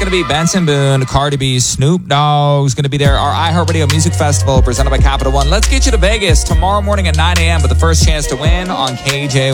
going to be Benson Boone, Cardi B, Snoop Dogg's going to be there. Our iHeartRadio Music Festival presented by Capital One. Let's get you to Vegas tomorrow morning at 9 a.m. with the first chance to win on KJ.